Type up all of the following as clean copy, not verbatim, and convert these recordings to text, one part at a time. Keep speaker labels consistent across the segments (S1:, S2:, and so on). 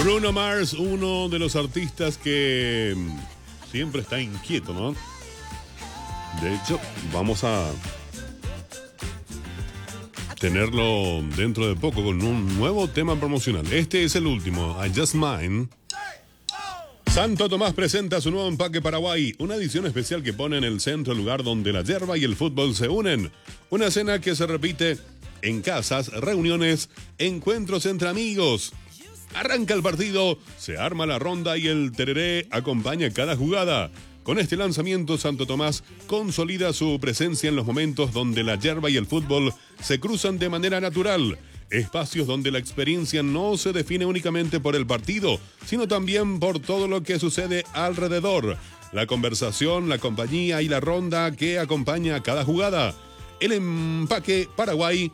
S1: Bruno Mars, uno de los artistas que siempre está inquieto, ¿no? De hecho, vamos a tenerlo dentro de poco con un nuevo tema promocional. Este es el último, I Just Mine. Santo Tomás presenta su nuevo empaque Paraguay, una edición especial que pone en el centro el lugar donde la yerba y el fútbol se unen. Una escena que se repite en casas, reuniones, encuentros entre amigos. Arranca el partido, se arma la ronda y el tereré acompaña cada jugada. Con este lanzamiento, Santo Tomás consolida su presencia en los momentos donde la yerba y el fútbol se cruzan de manera natural. Espacios donde la experiencia no se define únicamente por el partido, sino también por todo lo que sucede alrededor. La conversación, la compañía y la ronda que acompaña a cada jugada. El empaque Paraguay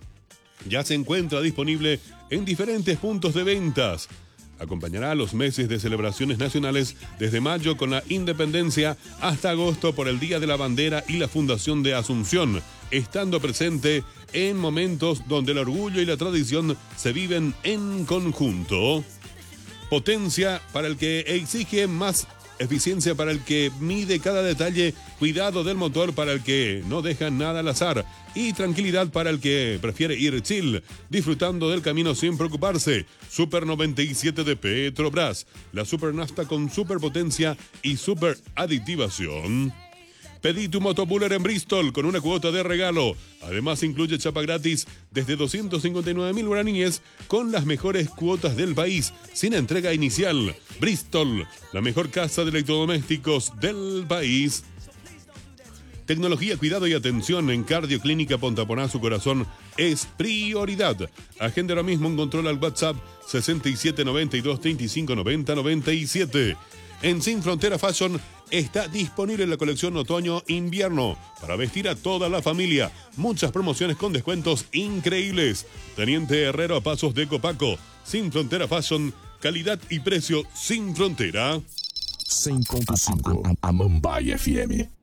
S1: ya se encuentra disponible en diferentes puntos de ventas. Acompañará los meses de celebraciones nacionales desde mayo con la independencia hasta agosto por el Día de la Bandera y la Fundación de Asunción, estando presente en momentos donde el orgullo y la tradición se viven en conjunto. Potencia para el que exige más eficiencia, para el que mide cada detalle, cuidado del motor para el que no deja nada al azar y tranquilidad para el que prefiere ir chill, disfrutando del camino sin preocuparse. Super 97 de Petrobras, la super nafta con superpotencia y super aditivación. Pedí tu motobuller en Bristol con una cuota de regalo. Además incluye chapa gratis desde 259.000 guaraníes con las mejores cuotas del país, sin entrega inicial. Bristol, la mejor casa de electrodomésticos del país. Tecnología, cuidado y atención en Cardioclínica Pontaponá. Su corazón es prioridad. Agenda ahora mismo un control al WhatsApp 6792 35 90 97. En Sin Frontera Fashion está disponible la colección otoño-invierno para vestir a toda la familia. Muchas promociones con descuentos increíbles. Teniente Herrero a pasos de Copaco. Sin Frontera Fashion, calidad y precio sin frontera.
S2: 100.5 a Mumbai FM.